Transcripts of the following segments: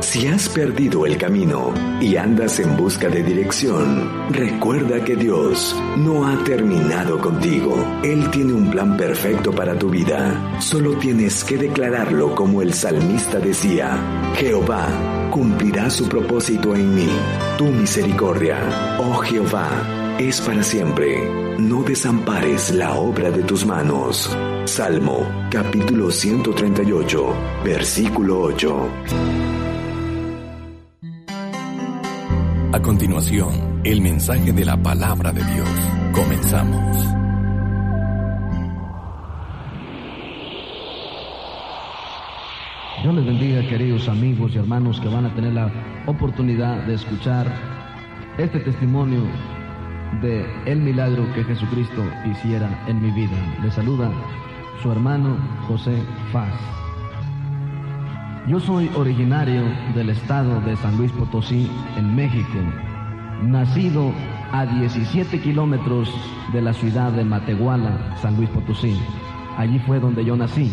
Si has perdido el camino y andas en busca de dirección, recuerda que Dios no ha terminado contigo. Él tiene un plan perfecto para tu vida. Solo tienes que declararlo como el salmista decía: Jehová cumplirá su propósito en mí. Tu misericordia, oh Jehová, es para siempre. No desampares la obra de tus manos. Salmo, capítulo 138, versículo 8. A continuación, el mensaje de la palabra de Dios. Comenzamos. Dios les bendiga, queridos amigos y hermanos que van a tener la oportunidad de escuchar este testimonio de el milagro que Jesucristo hiciera en mi vida. Les saluda su hermano José Faz. Yo soy originario del estado de San Luis Potosí, en México, nacido a 17 kilómetros de la ciudad de Matehuala, San Luis Potosí. Allí fue donde yo nací.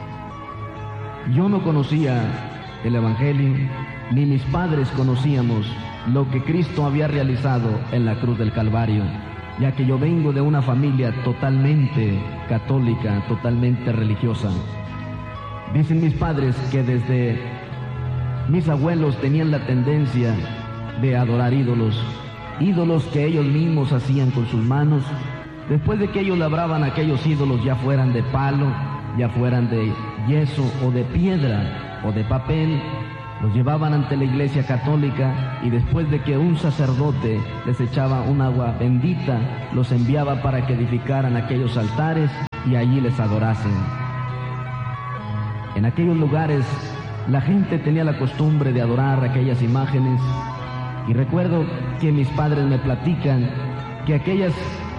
Yo no conocía el Evangelio, ni mis padres conocíamos lo que Cristo había realizado en la cruz del Calvario, ya que yo vengo de una familia totalmente católica, totalmente religiosa. Dicen mis padres que desde mis abuelos tenían la tendencia de adorar ídolos que ellos mismos hacían con sus manos. Después de que ellos labraban aquellos ídolos, ya fueran de palo, ya fueran de yeso o de piedra o de papel, los llevaban ante la iglesia católica y después de que un sacerdote les echaba un agua bendita, los enviaba para que edificaran aquellos altares y allí les adorasen. En aquellos lugares la gente tenía la costumbre de adorar aquellas imágenes, y recuerdo que mis padres me platican que aquellas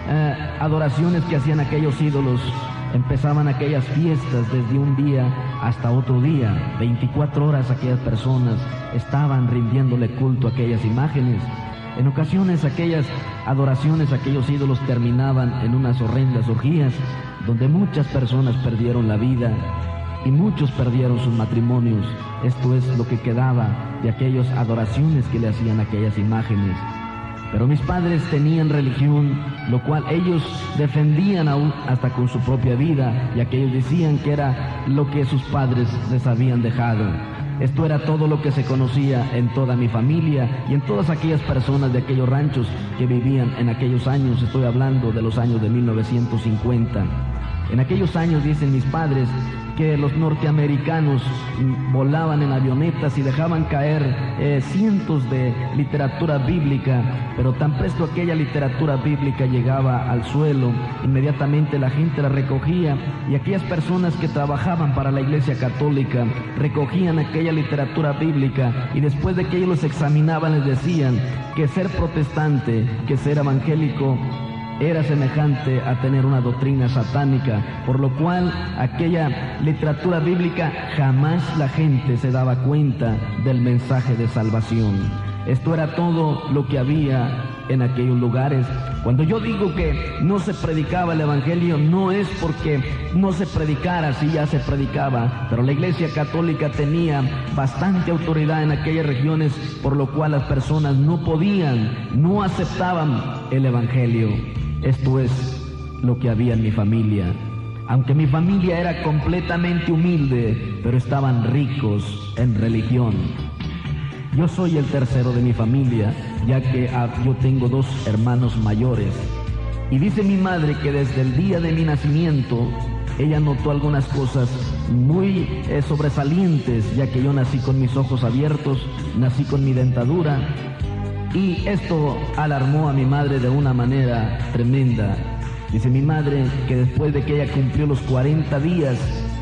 adoraciones que hacían aquellos ídolos, empezaban aquellas fiestas desde un día hasta otro día. 24 horas aquellas personas estaban rindiéndole culto a aquellas imágenes. En ocasiones aquellas adoraciones, aquellos ídolos terminaban en unas horrendas orgías donde muchas personas perdieron la vida y muchos perdieron sus matrimonios. Esto es lo que quedaba de aquellas adoraciones que le hacían a aquellas imágenes. Pero mis padres tenían religión, lo cual ellos defendían aún hasta con su propia vida, ya que ellos decían que era lo que sus padres les habían dejado. Esto era todo lo que se conocía en toda mi familia y en todas aquellas personas de aquellos ranchos que vivían en aquellos años. Estoy hablando de los años de 1950. En aquellos años, dicen mis padres, que los norteamericanos volaban en avionetas y dejaban caer cientos de literatura bíblica, pero tan presto aquella literatura bíblica llegaba al suelo, inmediatamente la gente la recogía, y aquellas personas que trabajaban para la Iglesia Católica recogían aquella literatura bíblica, y después de que ellos los examinaban les decían que ser protestante, que ser evangélico, era semejante a tener una doctrina satánica, por lo cual aquella literatura bíblica jamás la gente se daba cuenta del mensaje de salvación. Esto era todo lo que había en aquellos lugares. Cuando yo digo que no se predicaba el Evangelio, no es porque no se predicara, sí ya se predicaba, pero la Iglesia Católica tenía bastante autoridad en aquellas regiones, por lo cual las personas no podían, no aceptaban el Evangelio. Esto es lo que había en mi familia. Aunque mi familia era completamente humilde, pero estaban ricos en religión. Yo soy el tercero de mi familia, ya que yo tengo 2 hermanos mayores. Y dice mi madre que desde el día de mi nacimiento, ella notó algunas cosas muy sobresalientes, ya que yo nací con mis ojos abiertos, nací con mi dentadura. Y esto alarmó a mi madre de una manera tremenda. Dice mi madre que después de que ella cumplió los 40 días,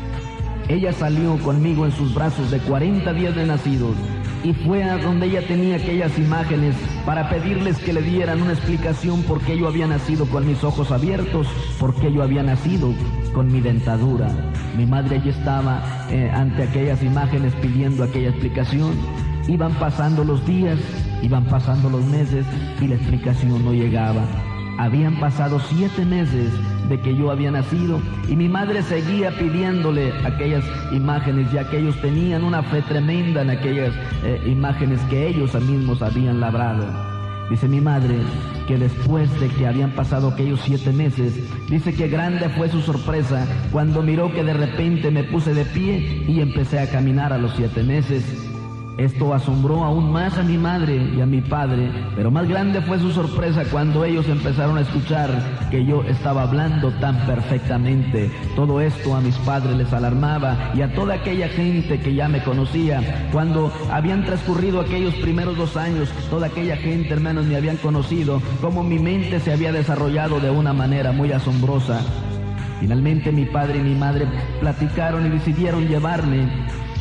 ella salió conmigo en sus brazos de 40 días de nacidos y fue a donde ella tenía aquellas imágenes para pedirles que le dieran una explicación por qué yo había nacido con mis ojos abiertos, por qué yo había nacido con mi dentadura. Mi madre allí estaba ante aquellas imágenes pidiendo aquella explicación. Iban pasando los días, iban pasando los meses y la explicación no llegaba. Habían pasado 7 meses de que yo había nacido, y mi madre seguía pidiéndole aquellas imágenes, ya que ellos tenían una fe tremenda en aquellas imágenes que ellos mismos habían labrado. Dice mi madre que después de que habían pasado aquellos 7 meses, dice que grande fue su sorpresa cuando miró que de repente me puse de pie y empecé a caminar a los 7 meses. Esto asombró aún más a mi madre y a mi padre, pero más grande fue su sorpresa cuando ellos empezaron a escuchar que yo estaba hablando tan perfectamente. Todo esto a mis padres les alarmaba y a toda aquella gente que ya me conocía. Cuando habían transcurrido aquellos primeros 2 años, toda aquella gente, hermanos, me habían conocido, cómo mi mente se había desarrollado de una manera muy asombrosa. Finalmente mi padre y mi madre platicaron y decidieron llevarme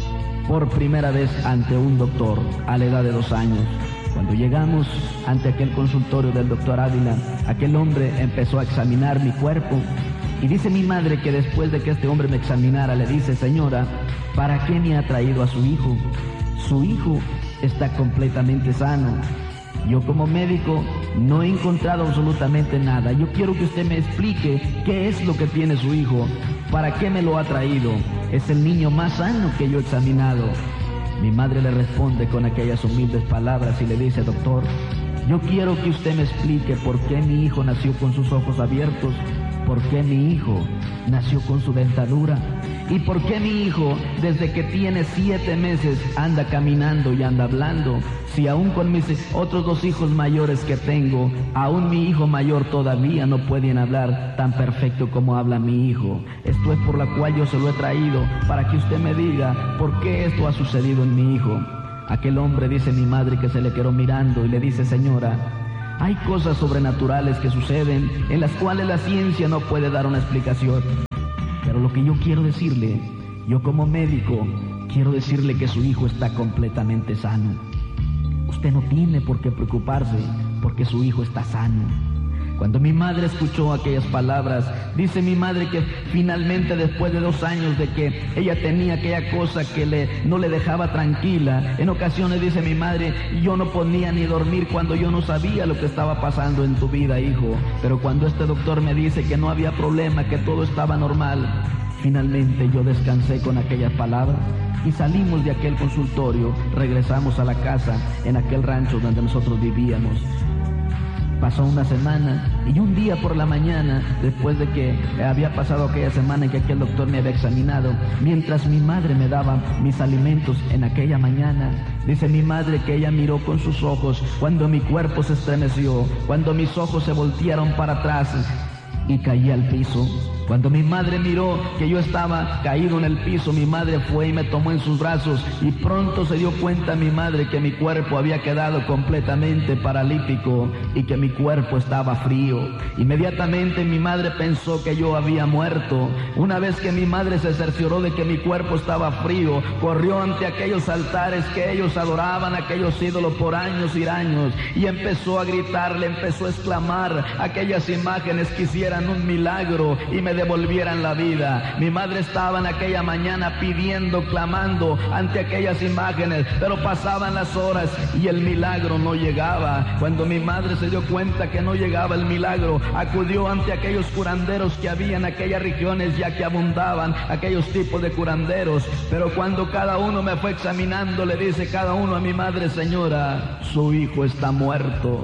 por primera vez ante un doctor a la edad de 2 años. Cuando llegamos ante aquel consultorio del doctor Ávila, aquel hombre empezó a examinar mi cuerpo y dice mi madre que después de que este hombre me examinara, le dice: señora, ¿para qué me ha traído a su hijo? Su hijo está completamente sano. Yo como médico no he encontrado absolutamente nada. Yo quiero que usted me explique qué es lo que tiene su hijo. ¿Para qué me lo ha traído? Es el niño más sano que yo he examinado. Mi madre le responde con aquellas humildes palabras y le dice: doctor, yo quiero que usted me explique por qué mi hijo nació con sus ojos abiertos, por qué mi hijo nació con su dentadura y por qué mi hijo desde que tiene 7 meses anda caminando y anda hablando. Si aún con mis otros 2 hijos mayores que tengo, aún mi hijo mayor todavía no pueden hablar tan perfecto como habla mi hijo. Esto es por la cual yo se lo he traído, para que usted me diga por qué esto ha sucedido en mi hijo. Aquel hombre, dice mi madre, que se le quedó mirando y le dice: señora, hay cosas sobrenaturales que suceden en las cuales la ciencia no puede dar una explicación. Pero lo que yo quiero decirle, yo como médico, quiero decirle que su hijo está completamente sano. Usted no tiene por qué preocuparse porque su hijo está sano. Cuando mi madre escuchó aquellas palabras, dice mi madre que finalmente después de 2 años de que ella tenía aquella cosa que no le dejaba tranquila, en ocasiones, dice mi madre, yo no podía ni dormir cuando yo no sabía lo que estaba pasando en tu vida, hijo. Pero cuando este doctor me dice que no había problema, que todo estaba normal, finalmente yo descansé con aquellas palabras y salimos de aquel consultorio, regresamos a la casa en aquel rancho donde nosotros vivíamos. Pasó una semana y un día por la mañana, después de que había pasado aquella semana en que aquel doctor me había examinado, mientras mi madre me daba mis alimentos en aquella mañana, dice mi madre que ella miró con sus ojos cuando mi cuerpo se estremeció, cuando mis ojos se voltearon para atrás y caí al piso. Cuando mi madre miró que yo estaba caído en el piso, mi madre fue y me tomó en sus brazos y pronto se dio cuenta mi madre que mi cuerpo había quedado completamente paralítico y que mi cuerpo estaba frío. Inmediatamente mi madre pensó que yo había muerto. Una vez que mi madre se cercioró de que mi cuerpo estaba frío, corrió ante aquellos altares que ellos adoraban, aquellos ídolos por años y años, y empezó a gritarle, empezó a exclamar aquellas imágenes que hicieran un milagro y me devolvieran la vida. Mi madre estaba en aquella mañana pidiendo, clamando ante aquellas imágenes, pero pasaban las horas y el milagro no llegaba. Cuando mi madre se dio cuenta que no llegaba el milagro, acudió ante aquellos curanderos que había en aquellas regiones, ya que abundaban aquellos tipos de curanderos. Pero cuando cada uno me fue examinando, le dice cada uno a mi madre: señora, su hijo está muerto.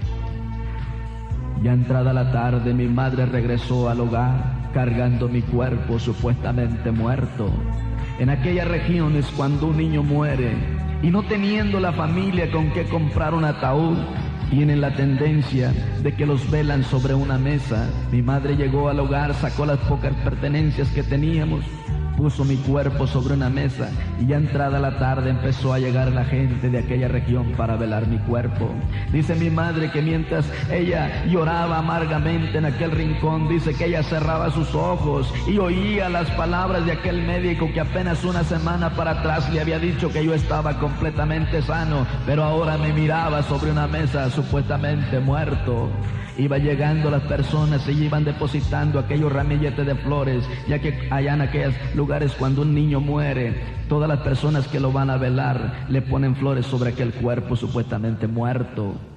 Ya entrada la tarde, mi madre regresó al hogar cargando mi cuerpo supuestamente muerto. En aquellas regiones, cuando un niño muere y no teniendo la familia con qué comprar un ataúd, tienen la tendencia de que los velan sobre una mesa. Mi madre llegó al hogar, sacó las pocas pertenencias que teníamos, puso mi cuerpo sobre una mesa y ya entrada la tarde empezó a llegar la gente de aquella región para velar mi cuerpo. Dice mi madre que mientras ella lloraba amargamente en aquel rincón, dice que ella cerraba sus ojos y oía las palabras de aquel médico que apenas una semana para atrás le había dicho que yo estaba completamente sano, pero ahora me miraba sobre una mesa supuestamente muerto. Iba llegando las personas y iban depositando aquellos ramilletes de flores, ya que allá en aquellos lugares cuando un niño muere, todas las personas que lo van a velar le ponen flores sobre aquel cuerpo supuestamente muerto.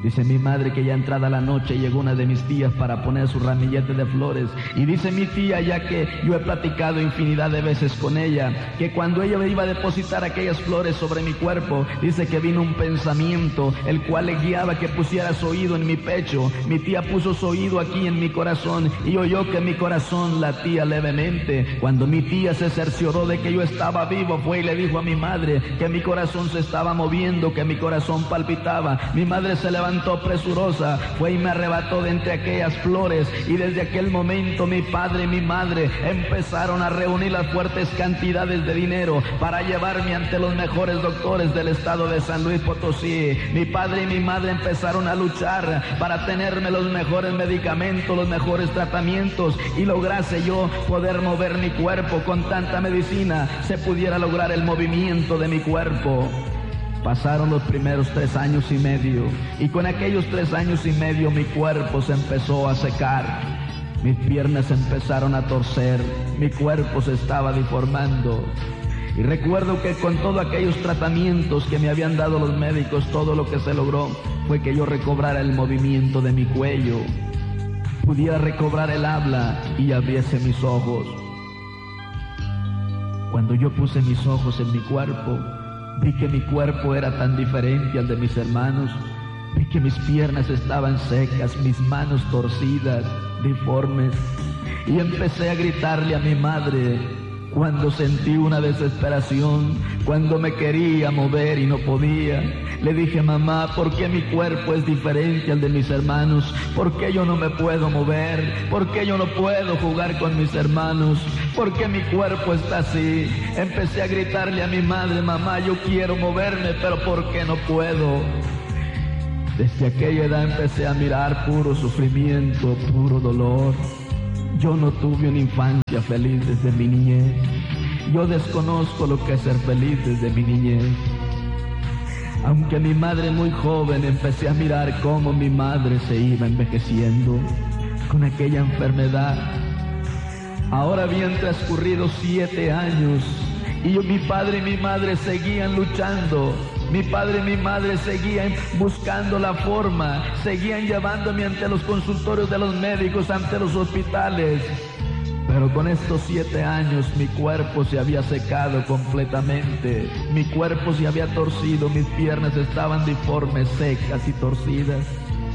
Dice mi madre que ya entrada la noche llegó una de mis tías para poner su ramillete de flores. Y dice mi tía, ya que yo he platicado infinidad de veces con ella, que cuando ella me iba a depositar aquellas flores sobre mi cuerpo, dice que vino un pensamiento, el cual le guiaba que pusiera su oído en mi pecho. Mi tía puso su oído aquí en mi corazón y oyó que mi corazón latía levemente. Cuando mi tía se cercioró de que yo estaba vivo, fue y le dijo a mi madre que mi corazón se estaba moviendo, que mi corazón palpitaba. Mi madre se levantó presurosa, fue y me arrebató de entre aquellas flores, y desde aquel momento mi padre y mi madre empezaron a reunir las fuertes cantidades de dinero para llevarme ante los mejores doctores del estado de San Luis Potosí. Mi padre y mi madre empezaron a luchar para tenerme los mejores medicamentos, los mejores tratamientos, y lograse yo poder mover mi cuerpo. Con tanta medicina se pudiera lograr el movimiento de mi cuerpo. Pasaron los primeros 3 años y medio, y con aquellos 3 años y medio mi cuerpo se empezó a secar. Mis piernas empezaron a torcer, mi cuerpo se estaba deformando. Y recuerdo que con todos aquellos tratamientos que me habían dado los médicos, todo lo que se logró fue que yo recobrara el movimiento de mi cuello, pudiera recobrar el habla y abriese mis ojos. Cuando yo puse mis ojos en mi cuerpo, vi que mi cuerpo era tan diferente al de mis hermanos. Vi que mis piernas estaban secas, mis manos torcidas, deformes. Y empecé a gritarle a mi madre cuando sentí una desesperación, cuando me quería mover y no podía. Le dije, mamá, ¿por qué mi cuerpo es diferente al de mis hermanos? ¿Por qué yo no me puedo mover? ¿Por qué yo no puedo jugar con mis hermanos? ¿Por qué mi cuerpo está así? Empecé a gritarle a mi madre, mamá, yo quiero moverme, pero ¿por qué no puedo? Desde aquella edad empecé a mirar puro sufrimiento, puro dolor. Yo no tuve una infancia feliz desde mi niñez. Yo desconozco lo que es ser feliz desde mi niñez. Aunque mi madre muy joven, empecé a mirar cómo mi madre se iba envejeciendo con aquella enfermedad. Ahora habían transcurrido 7 años y mi padre y mi madre seguían luchando. Mi padre y mi madre seguían buscando la forma, seguían llevándome ante los consultorios de los médicos, ante los hospitales. Pero con estos 7 años mi cuerpo se había secado completamente, mi cuerpo se había torcido, mis piernas estaban deformes, secas y torcidas.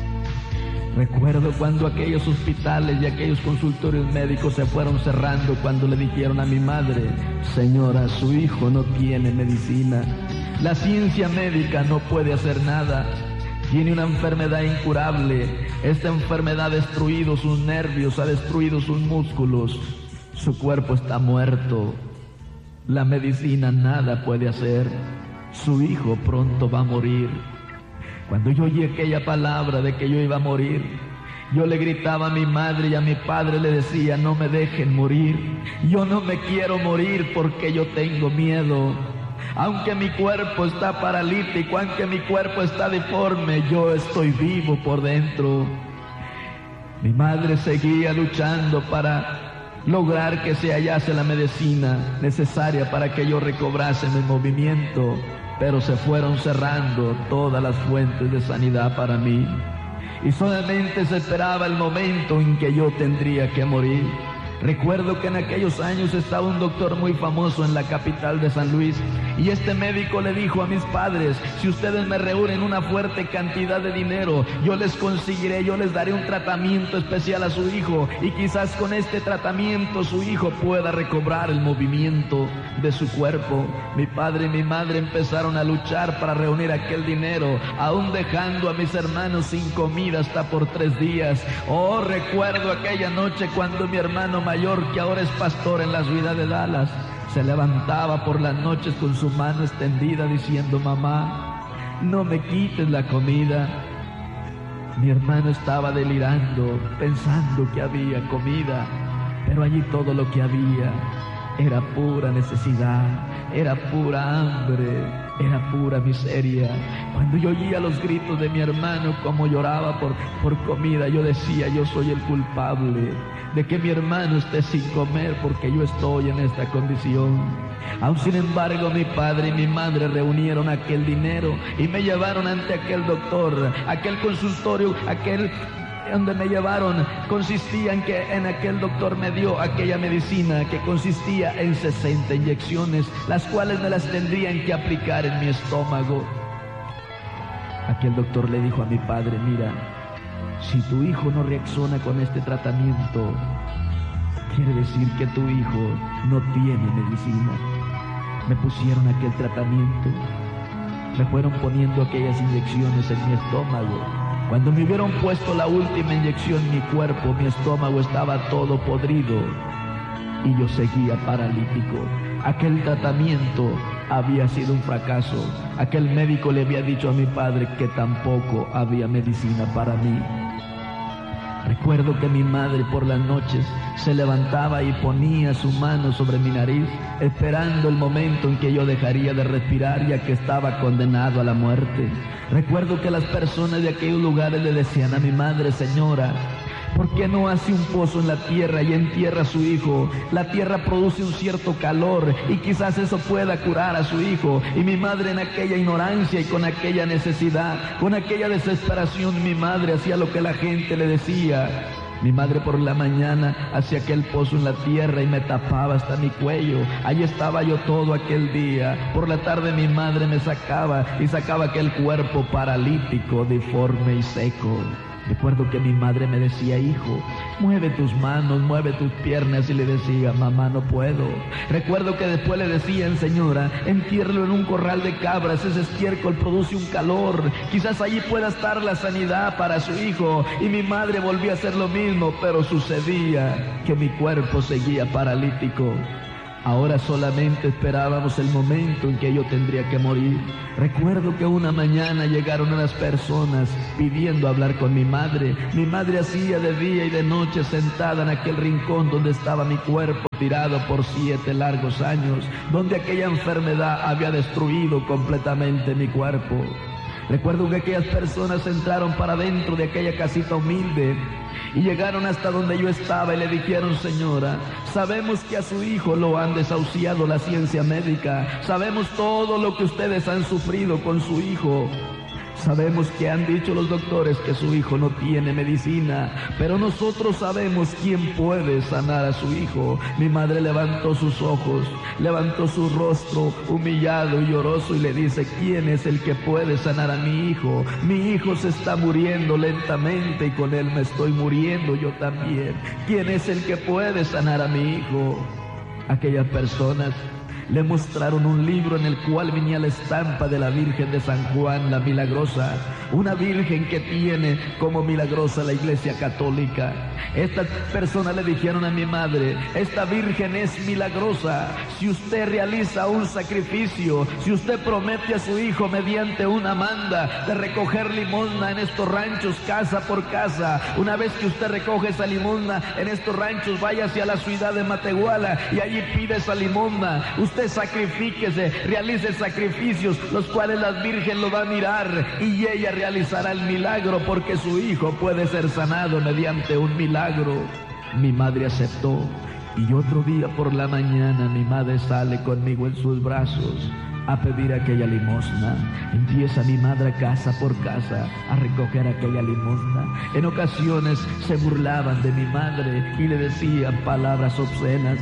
Recuerdo cuando aquellos hospitales y aquellos consultorios médicos se fueron cerrando, cuando le dijeron a mi madre, señora, su hijo no tiene medicina, la ciencia médica no puede hacer nada, tiene una enfermedad incurable, esta enfermedad ha destruido sus nervios, ha destruido sus músculos, su cuerpo está muerto, la medicina nada puede hacer, su hijo pronto va a morir. Cuando yo oí aquella palabra de que yo iba a morir, yo le gritaba a mi madre y a mi padre le decía, no me dejen morir, yo no me quiero morir porque yo tengo miedo. Aunque mi cuerpo está paralítico, aunque mi cuerpo está deforme, yo estoy vivo por dentro. Mi madre seguía luchando para lograr que se hallase la medicina necesaria para que yo recobrase mi movimiento, pero se fueron cerrando todas las fuentes de sanidad para mí, y solamente se esperaba el momento en que yo tendría que morir. Recuerdo que en aquellos años estaba un doctor muy famoso en la capital de San Luis, y este médico le dijo a mis padres, si ustedes me reúnen una fuerte cantidad de dinero, yo les conseguiré, yo les daré un tratamiento especial a su hijo, y quizás con este tratamiento su hijo pueda recobrar el movimiento de su cuerpo. Mi padre y mi madre empezaron a luchar para reunir aquel dinero, aún dejando a mis hermanos sin comida hasta por 3 días. Oh, recuerdo aquella noche cuando mi hermano mayor, que ahora es pastor en la ciudad de Dallas, se levantaba por las noches con su mano extendida diciendo, mamá, no me quites la comida. Mi hermano estaba delirando, pensando que había comida, pero allí todo lo que había era pura necesidad, era pura hambre, era pura miseria. Cuando yo oía los gritos de mi hermano, como lloraba por comida, yo decía, yo soy el culpable de que mi hermano esté sin comer porque yo estoy en esta condición. Aún sin embargo, mi padre y mi madre reunieron aquel dinero y me llevaron ante aquel doctor, aquel consultorio, aquel donde me llevaron. Consistía en que en aquel doctor me dio aquella medicina que consistía en 60 inyecciones, las cuales me las tendrían que aplicar en mi estómago. Aquel doctor le dijo a mi padre: mira, si tu hijo no reacciona con este tratamiento, quiere decir que tu hijo no tiene medicina. Me pusieron aquel tratamiento, me fueron poniendo aquellas inyecciones en mi estómago. Cuando me hubieron puesto la última inyección en mi cuerpo, mi estómago estaba todo podrido y yo seguía paralítico. Aquel tratamiento había sido un fracaso. Aquel médico le había dicho a mi padre que tampoco había medicina para mí. Recuerdo que mi madre por las noches se levantaba y ponía su mano sobre mi nariz, esperando el momento en que yo dejaría de respirar, ya que estaba condenado a la muerte. Recuerdo que las personas de aquellos lugares le decían a mi madre: señora, ¿por qué no hace un pozo en la tierra y entierra a su hijo? La tierra produce un cierto calor y quizás eso pueda curar a su hijo. Y mi madre, en aquella ignorancia y con aquella necesidad, con aquella desesperación, mi madre hacía lo que la gente le decía. Mi madre por la mañana hacía aquel pozo en la tierra y me tapaba hasta mi cuello. Allí estaba yo todo aquel día. Por la tarde mi madre me sacaba aquel cuerpo paralítico, deforme y seco. Recuerdo que mi madre me decía: hijo, mueve tus manos, mueve tus piernas, y le decía: mamá, no puedo. Recuerdo que después le decían: señora, entiérrelo en un corral de cabras, ese estiércol produce un calor, quizás allí pueda estar la sanidad para su hijo. Y mi madre volvía a hacer lo mismo, pero sucedía que mi cuerpo seguía paralítico. Ahora solamente esperábamos el momento en que yo tendría que morir. Recuerdo que una mañana llegaron unas personas pidiendo hablar con mi madre. Mi madre hacía de día y de noche sentada en aquel rincón donde estaba mi cuerpo tirado por 7 largos años, donde aquella enfermedad había destruido completamente mi cuerpo. Recuerdo que aquellas personas entraron para dentro de aquella casita humilde y llegaron hasta donde yo estaba y le dijeron: señora, sabemos que a su hijo lo han desahuciado la ciencia médica, sabemos todo lo que ustedes han sufrido con su hijo. Sabemos que han dicho los doctores que su hijo no tiene medicina, pero nosotros sabemos quién puede sanar a su hijo. Mi madre levantó sus ojos, levantó su rostro humillado y lloroso y le dice: ¿quién es el que puede sanar a mi hijo? Mi hijo se está muriendo lentamente y con él me estoy muriendo yo también. ¿Quién es el que puede sanar a mi hijo? Aquellas personas le mostraron un libro en el cual venía la estampa de la Virgen de San Juan, la Milagrosa, una virgen que tiene como milagrosa la Iglesia Católica. Estas personas le dijeron a mi madre: esta virgen es milagrosa. Si usted realiza un sacrificio, si usted promete a su hijo mediante una manda de recoger limosna en estos ranchos casa por casa, una vez que usted recoge esa limosna en estos ranchos, vaya hacia la ciudad de Matehuala y allí pide esa limosna. Usted sacrifíquese, realice sacrificios, los cuales la Virgen lo va a mirar y ella realizará el milagro, porque su hijo puede ser sanado mediante un milagro. Mi madre aceptó y otro día por la mañana mi madre sale conmigo en sus brazos a pedir aquella limosna. Empieza mi madre casa por casa a recoger aquella limosna. En ocasiones se burlaban de mi madre y le decían palabras obscenas.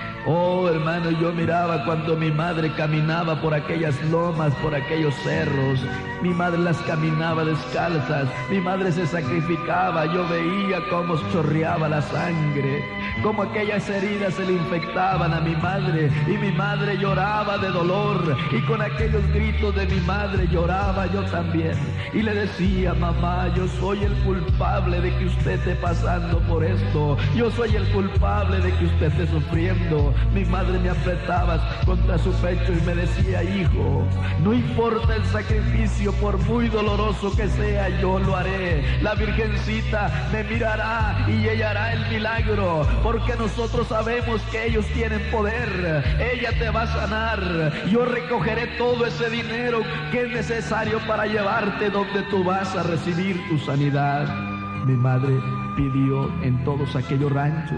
Oh, hermano, yo miraba cuando mi madre caminaba por aquellas lomas, por aquellos cerros. Mi madre las caminaba descalzas, mi madre se sacrificaba. Yo veía cómo chorreaba la sangre, cómo aquellas heridas se le infectaban a mi madre, y mi madre lloraba de dolor, y con aquellos gritos de mi madre lloraba yo también. Y le decía: mamá, yo soy el culpable de que usted esté pasando por esto, yo soy el culpable de que usted esté sufriendo. Mi madre me apretaba contra su pecho y me decía: hijo, no importa el sacrificio, por muy doloroso que sea, yo lo haré. La Virgencita me mirará y ella hará el milagro, porque nosotros sabemos que ellos tienen poder. Ella te va a sanar. Yo recogeré todo ese dinero que es necesario para llevarte donde tú vas a recibir tu sanidad. mi madre pidió en todos aquellos ranchos.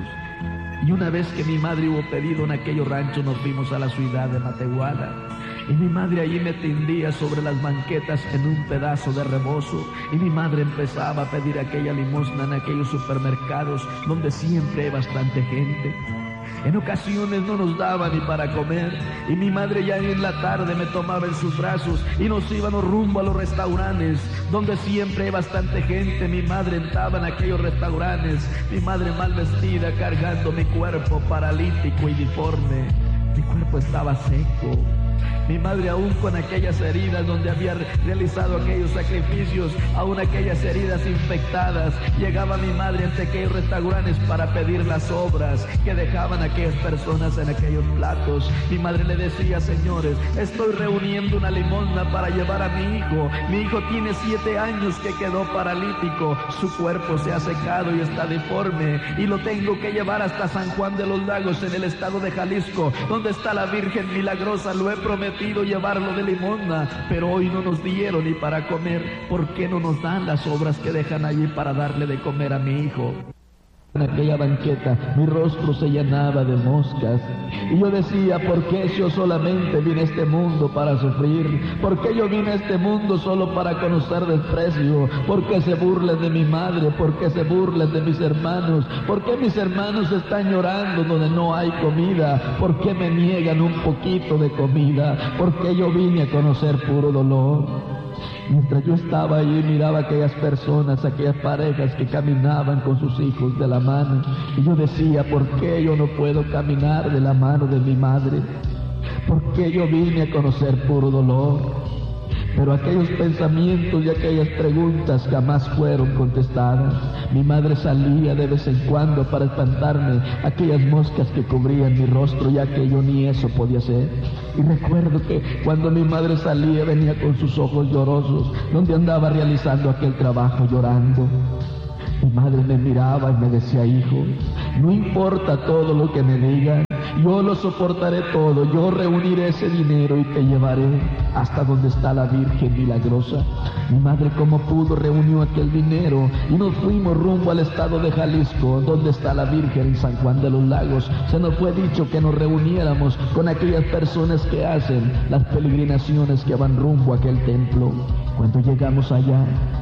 Y una vez que mi madre hubo pedido en aquellos ranchos, nos fuimos a la ciudad de Matehuala. Y mi madre allí me tendía sobre las banquetas en un pedazo de rebozo. Y mi madre empezaba a pedir aquella limosna en aquellos supermercados donde siempre hay bastante gente. En ocasiones no nos daba ni para comer, y mi madre ya en la tarde me tomaba en sus brazos y nos íbamos rumbo a los restaurantes donde siempre hay bastante gente. Mi madre entraba en aquellos restaurantes, mi madre mal vestida, cargando mi cuerpo paralítico y deforme. Mi cuerpo estaba seco. Mi madre, aún con aquellas heridas donde había realizado aquellos sacrificios, aún aquellas heridas infectadas, llegaba mi madre ante aquellos restaurantes para pedir las obras que dejaban aquellas personas en aquellos platos. Mi madre le decía: señores, estoy reuniendo una limosna para llevar a mi hijo. Mi hijo tiene 7 años que quedó paralítico, su cuerpo se ha secado y está deforme, y lo tengo que llevar hasta San Juan de los Lagos, en el estado de Jalisco, donde está la Virgen Milagrosa. Lo he prometido llevarlo de limosna, pero hoy no nos dieron ni para comer. ¿Por qué no nos dan las obras que dejan allí para darle de comer a mi hijo? En aquella banqueta mi rostro se llenaba de moscas, y yo decía: ¿por qué yo solamente vine a este mundo para sufrir? ¿Por qué yo vine a este mundo solo para conocer desprecio? ¿Por qué se burlan de mi madre? ¿Por qué se burlan de mis hermanos? ¿Por qué mis hermanos están llorando donde no hay comida? ¿Por qué me niegan un poquito de comida? ¿Por qué yo vine a conocer puro dolor? Mientras yo estaba allí, miraba a aquellas personas, aquellas parejas que caminaban con sus hijos de la mano, y yo decía: ¿por qué yo no puedo caminar de la mano de mi madre? ¿Por qué yo vine a conocer puro dolor? Pero aquellos pensamientos y aquellas preguntas jamás fueron contestadas. Mi madre salía de vez en cuando para espantarme aquellas moscas que cubrían mi rostro, ya que yo ni eso podía hacer. Y recuerdo que cuando mi madre salía, venía con sus ojos llorosos, donde andaba realizando aquel trabajo llorando. Mi madre me miraba y me decía: hijo, no importa todo lo que me digan, yo lo soportaré todo, yo reuniré ese dinero y te llevaré hasta donde está la Virgen Milagrosa. Mi madre, como pudo, reunió aquel dinero y nos fuimos rumbo al estado de Jalisco, donde está la Virgen, en San Juan de los Lagos. Se nos fue dicho que nos reuniéramos con aquellas personas que hacen las peregrinaciones que van rumbo a aquel templo. Cuando llegamos allá,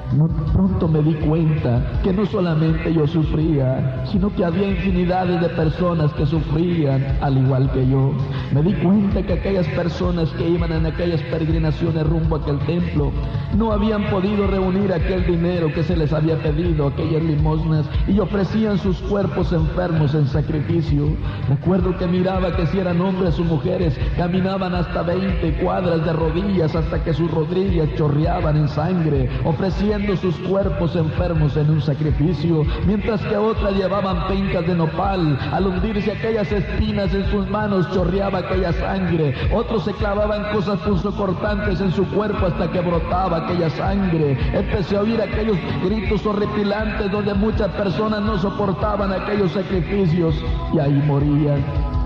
pronto me di cuenta que no solamente yo sufría, sino que había infinidades de personas que sufrían al igual que yo. Me di cuenta que aquellas personas que iban en aquellas peregrinaciones rumbo a aquel templo no habían podido reunir aquel dinero que se les había pedido, aquellas limosnas, y ofrecían sus cuerpos enfermos en sacrificio. Recuerdo que miraba que si eran hombres o mujeres, caminaban hasta 20 cuadras de rodillas hasta que sus rodillas chorreaban en sangre, ofreciendo sus cuerpos enfermos en un sacrificio, mientras que otras llevaban pencas de nopal. Al hundirse aquellas espinas en sus manos, chorreaba aquella sangre. Otros se clavaban cosas punzocortantes en su cuerpo hasta que brotaba aquella sangre. Empecé a oír aquellos gritos horripilantes donde muchas personas no soportaban aquellos sacrificios y ahí morían.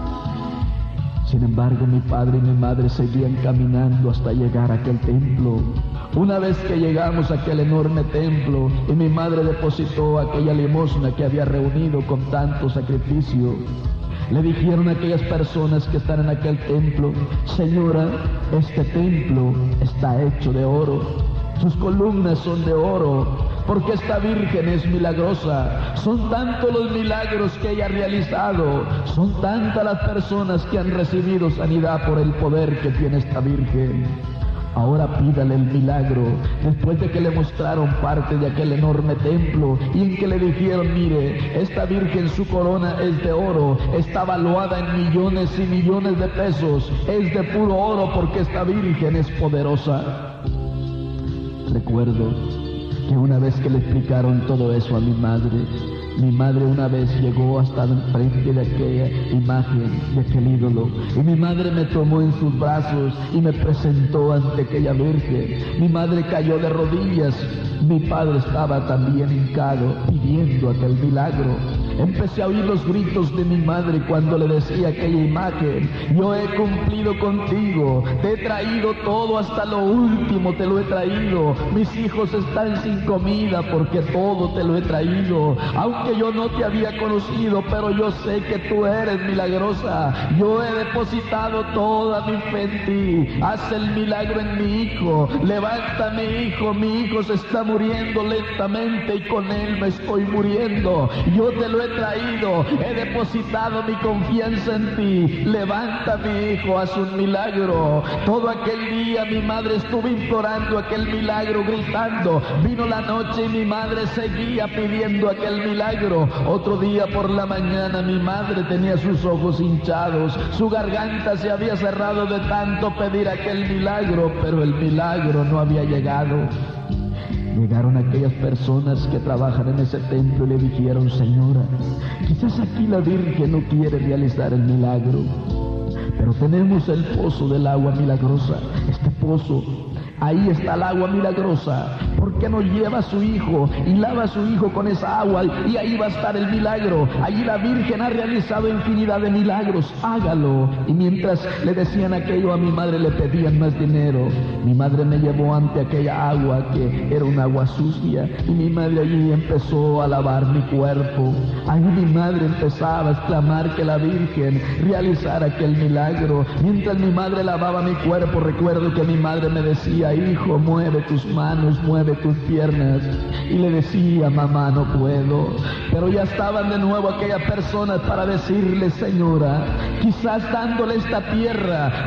Sin embargo, mi padre y mi madre seguían caminando hasta llegar a aquel templo. Una vez que llegamos a aquel enorme templo y mi madre depositó aquella limosna que había reunido con tanto sacrificio, le dijeron a aquellas personas que están en aquel templo: señora, este templo está hecho de oro, sus columnas son de oro, porque esta Virgen es milagrosa. Son tantos los milagros que ella ha realizado, son tantas las personas que han recibido sanidad por el poder que tiene esta Virgen. Ahora pídale el milagro. Después de que le mostraron parte de aquel enorme templo y en que le dijeron: mire, esta Virgen, su corona es de oro, está valuada en millones y millones de pesos, es de puro oro porque esta Virgen es poderosa. Recuerdo que una vez que le explicaron todo eso a mi madre una vez llegó hasta enfrente de aquella imagen, de aquel ídolo, y mi madre me tomó en sus brazos y me presentó ante aquella Virgen. Mi madre cayó de rodillas, mi padre estaba también hincado pidiendo aquel milagro. Empecé a oír los gritos de mi madre cuando le decía aquella imagen: yo he cumplido contigo, te he traído todo hasta lo último, te lo he traído. Mis hijos están sin comida porque todo te lo he traído. Aunque yo no te había conocido, pero yo sé que tú eres milagrosa. Yo he depositado toda mi fe en ti. Haz el milagro en mi hijo. Levanta mi hijo se está muriendo lentamente y con él me estoy muriendo. Yo te lo he traído, he depositado mi confianza en ti. Levanta mi hijo, haz un milagro. Todo aquel día mi madre estuvo implorando aquel milagro, gritando. Vino la noche y mi madre seguía pidiendo aquel milagro. Otro día por la mañana mi madre tenía sus ojos hinchados, su garganta se había cerrado de tanto pedir aquel milagro, pero el milagro no había llegado. Llegaron aquellas personas que trabajan en ese templo y le dijeron: señora, quizás aquí la Virgen no quiere realizar el milagro, pero tenemos el pozo del agua milagrosa. Este pozo, ahí está el agua milagrosa. ¿Por qué no lleva a su hijo y lava a su hijo con esa agua? Y ahí va a estar el milagro. Allí la Virgen ha realizado infinidad de milagros. Hágalo. Y mientras le decían aquello, a mi madre le pedían más dinero. Mi madre me llevó ante aquella agua que era un agua sucia. Y mi madre allí empezó a lavar mi cuerpo. Ahí mi madre empezaba a exclamar que la Virgen realizara aquel milagro. Mientras mi madre lavaba mi cuerpo, recuerdo que mi madre me decía: hijo, mueve tus manos, mueve tus piernas. Y le decía: mamá, no puedo. Pero ya estaban de nuevo aquellas personas para decirle: señora, quizás dándole esta tierra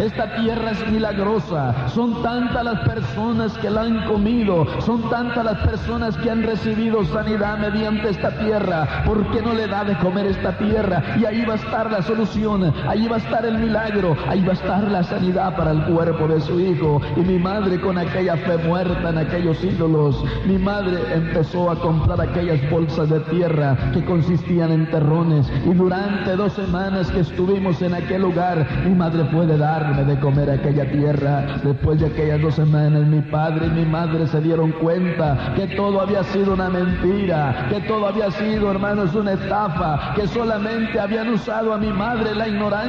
es milagrosa. Son tantas las personas que la han comido, son tantas las personas que han recibido sanidad mediante esta tierra. ¿Por qué no le da de comer esta tierra? Y ahí va a estar la solución, ahí va a estar el milagro, ahí va a estar la sanidad para el cuerpo de su hijo. Y mi madre, con aquella fe muerta en aquellos ídolos, mi madre empezó a comprar aquellas bolsas de tierra que consistían en terrones, y durante 2 semanas que estuvimos en aquel lugar, mi madre puede darme de comer aquella tierra. Después de aquellas 2 semanas, mi padre y mi madre se dieron cuenta que todo había sido una mentira, que todo había sido, hermanos, una estafa, que solamente habían usado a mi madre la ignorancia